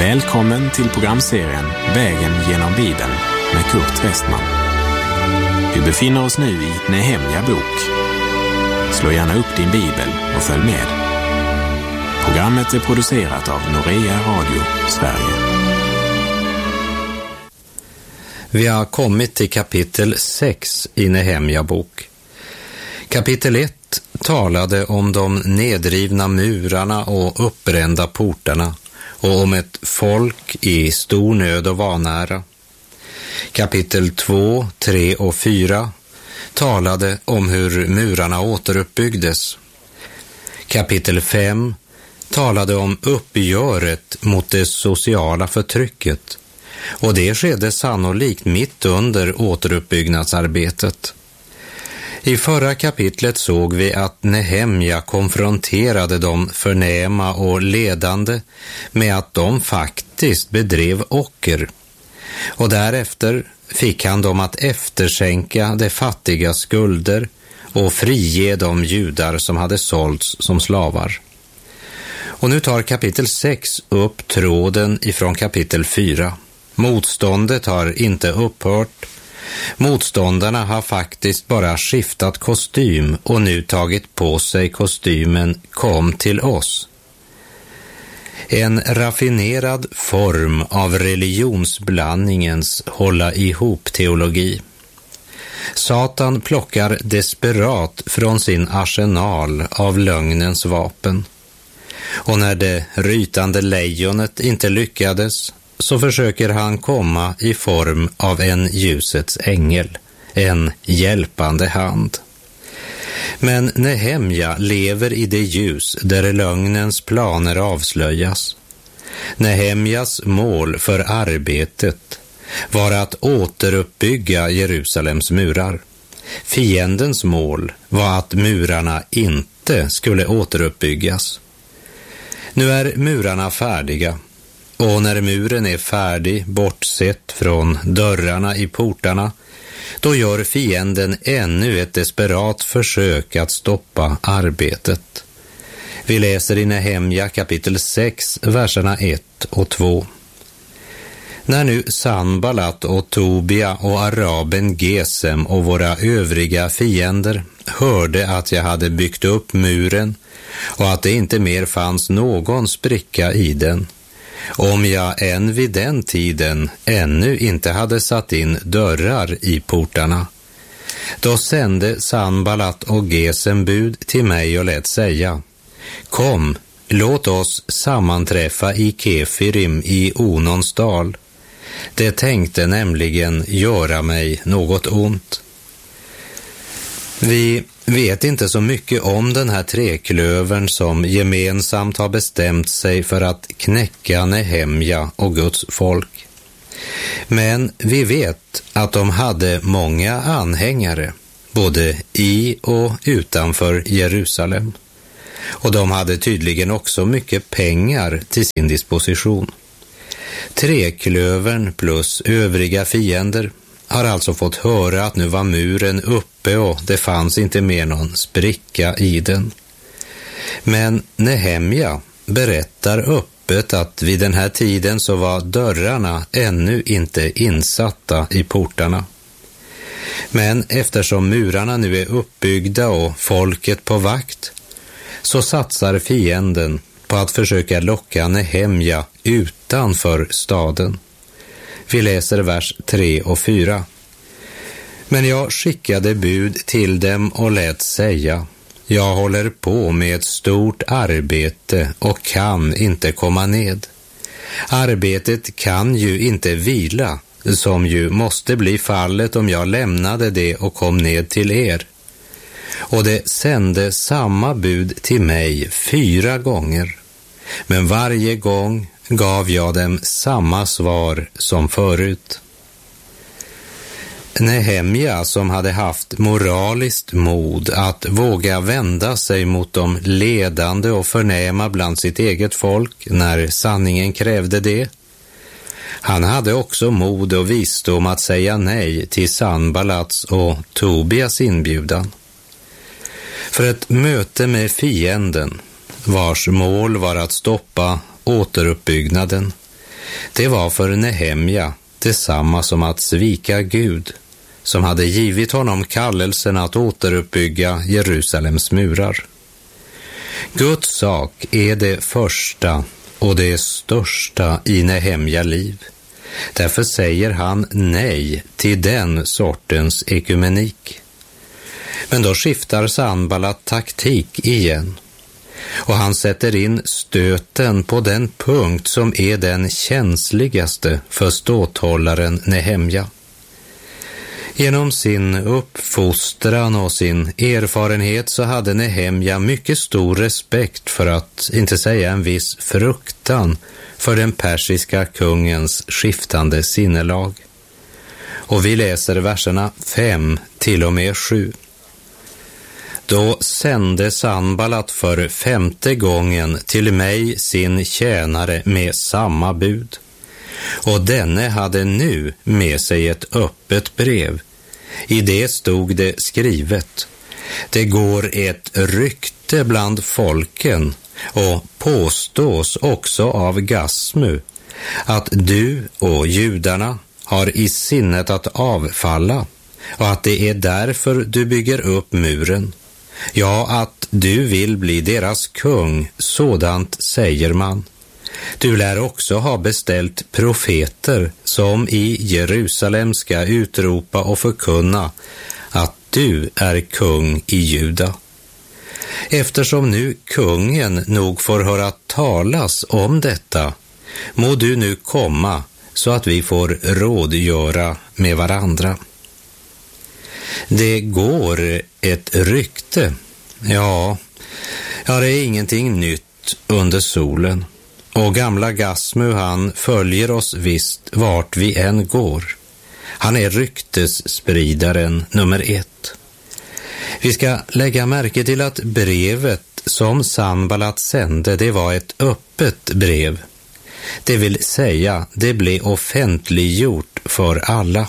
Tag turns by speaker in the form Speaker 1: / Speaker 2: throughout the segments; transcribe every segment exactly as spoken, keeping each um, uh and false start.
Speaker 1: Välkommen till programserien Vägen genom Bibeln med Kurt Westman. Vi befinner oss nu i Nehemja bok. Slå gärna upp din bibel och följ med. Programmet är producerat av Norea Radio Sverige.
Speaker 2: Vi har kommit till kapitel sex i Nehemja bok. Kapitel ett talade om de nedrivna murarna och uppbrända portarna och om ett folk i stor nöd och vanära. Kapitel två, tre och fyra talade om hur murarna återuppbyggdes. Kapitel fem talade om uppgöret mot det sociala förtrycket, och det skedde sannolikt mitt under återuppbyggnadsarbetet. I förra kapitlet såg vi att Nehemja konfronterade de förnäma och ledande med att de faktiskt bedrev ocker. Och därefter fick han dem att efterskänka de fattiga skulder och frige de judar som hade sålts som slavar. Och nu tar kapitel sex upp tråden ifrån kapitel fyra. Motståndet har inte upphört. Motståndarna har faktiskt bara skiftat kostym och nu tagit på sig kostymen kom till oss. En raffinerad form av religionsblandningens hålla ihop teologi. Satan plockar desperat från sin arsenal av lögnens vapen. Och när det rytande lejonet inte lyckades, så försöker han komma i form av en ljusets ängel, en hjälpande hand. Men Nehemja lever i det ljus där lögnens planer avslöjas. Nehemjas mål för arbetet var att återuppbygga Jerusalems murar. Fiendens mål var att murarna inte skulle återuppbyggas. Nu är murarna färdiga. Och när muren är färdig, bortsett från dörrarna i portarna, då gör fienden ännu ett desperat försök att stoppa arbetet. Vi läser i Nehemja kapitel sex, verserna ett och två. När nu Sanballat och Tobia och araben Gesem och våra övriga fiender hörde att jag hade byggt upp muren och att det inte mer fanns någon spricka i den, om jag än vid den tiden ännu inte hade satt in dörrar i portarna, då sände Sanballat och Gesem bud till mig och lät säga: Kom, låt oss sammanträffa i Kefirim i Onons dal. Det tänkte nämligen göra mig något ont. Vi vet inte så mycket om den här treklövern som gemensamt har bestämt sig för att knäcka Nehemja och Guds folk. Men vi vet att de hade många anhängare, både i och utanför Jerusalem. Och de hade tydligen också mycket pengar till sin disposition. Treklövern plus övriga fiender har alltså fått höra att nu var muren uppe och det fanns inte mer någon spricka i den. Men Nehemja berättar öppet att vid den här tiden så var dörrarna ännu inte insatta i portarna. Men eftersom murarna nu är uppbyggda och folket på vakt, så satsar fienden på att försöka locka Nehemja utanför staden. Vi läser vers tre och fyra. Men jag skickade bud till dem och lät säga: Jag håller på med ett stort arbete och kan inte komma ned. Arbetet kan ju inte vila, som ju måste bli fallet om jag lämnade det och kom ned till er. Och det sände samma bud till mig fyra gånger, men varje gång gav jag dem samma svar som förut. Nehemja, som hade haft moraliskt mod att våga vända sig mot de ledande och förnäma bland sitt eget folk när sanningen krävde det, han hade också mod och visdom att säga nej till Sanballats och Tobias inbjudan. För ett möte med fienden, vars mål var att stoppa återuppbyggnaden, Det var för Nehemja detsamma som att svika Gud, som hade givit honom kallelsen att återuppbygga Jerusalems murar. Guds sak är det första och det största i Nehemja liv. Därför säger han nej till den sortens ekumenik. Men då skiftar Sanballat taktik igen. Och han sätter in stöten på den punkt som är den känsligaste för ståthållaren Nehemja. Genom sin uppfostran och sin erfarenhet så hade Nehemja mycket stor respekt, för att inte säga en viss fruktan, för den persiska kungens skiftande sinnelag. Och vi läser verserna fem till och med sju. Då sände Sanballat för femte gången till mig sin tjänare med samma bud. Och denne hade nu med sig ett öppet brev. I det stod det skrivet: det går ett rykte bland folken och påstås också av Gasmu att du och judarna har i sinnet att avfalla och att det är därför du bygger upp muren. Ja, att du vill bli deras kung, sådant säger man. Du lär också ha beställt profeter som i Jerusalem ska utropa och förkunna att du är kung i Juda. Eftersom nu kungen nog får höra talas om detta, må du nu komma så att vi får rådgöra med varandra. Det går ett rykte. Ja, ja, det är ingenting nytt under solen. Och gamla Gasmu, han följer oss visst vart vi än går. Han är ryktesspridaren nummer ett. Vi ska lägga märke till att brevet som Sanballat sände, det var ett öppet brev. Det vill säga, det blev offentliggjort för alla.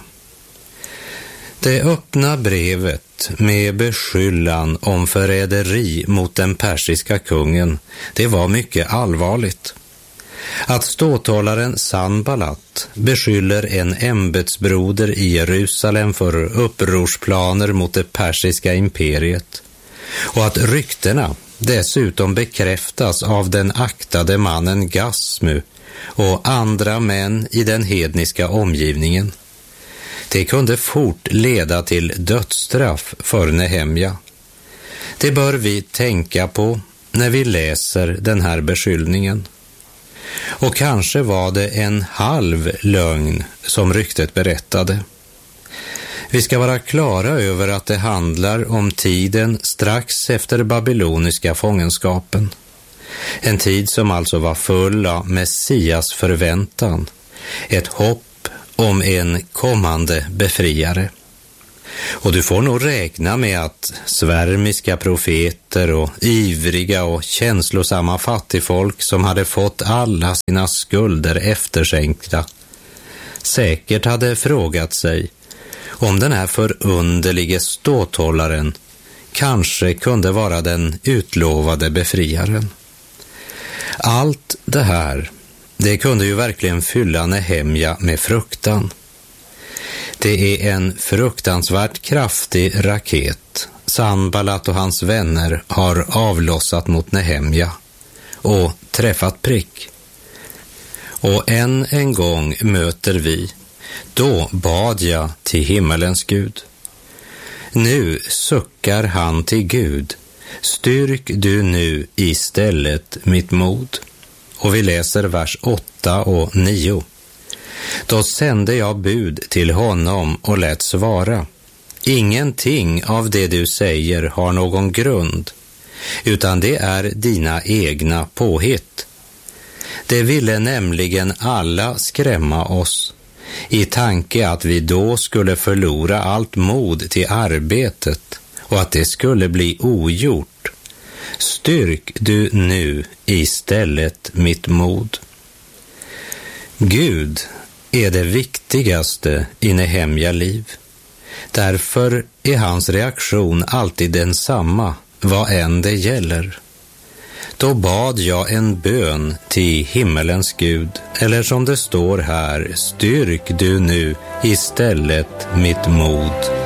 Speaker 2: Det öppna brevet med beskyllan om förräderi mot den persiska kungen, det var mycket allvarligt. Att ståthållaren Sanballat beskyller en ämbetsbroder i Jerusalem för upprorsplaner mot det persiska imperiet, och att ryktena dessutom bekräftas av den aktade mannen Gasmu och andra män i den hedniska omgivningen. Det kunde fort leda till dödsstraff för Nehemja. Det bör vi tänka på när vi läser den här beskyllningen. Och kanske var det en halv lögn som ryktet berättade. Vi ska vara klara över att det handlar om tiden strax efter babyloniska fångenskapen. En tid som alltså var full av Messias förväntan, ett hopp om en kommande befriare. Och du får nog räkna med att svärmiska profeter och ivriga och känslosamma fattigfolk som hade fått alla sina skulder eftersänkta säkert hade frågat sig om den här förunderlige ståthållaren kanske kunde vara den utlovade befriaren. Allt det här, det kunde ju verkligen fylla Nehemja med fruktan. Det är en fruktansvärt kraftig raket Sanballat och hans vänner har avlossat mot Nehemja och träffat prick. Och än en gång möter vi: då bad jag till himmelens Gud. Nu suckar han till Gud: styrk du nu istället mitt mod. Och vi läser vers åtta och nio. Då sände jag bud till honom och lät svara: ingenting av det du säger har någon grund, utan det är dina egna påhitt. Det ville nämligen alla skrämma oss, i tanke att vi då skulle förlora allt mod till arbetet och att det skulle bli ogjort. Styrk du nu istället mitt mod. Gud är det viktigaste i Nehemja liv. Därför är hans reaktion alltid densamma, vad än det gäller. Då bad jag en bön till himmelens Gud, eller som det står här, styrk du nu istället mitt mod.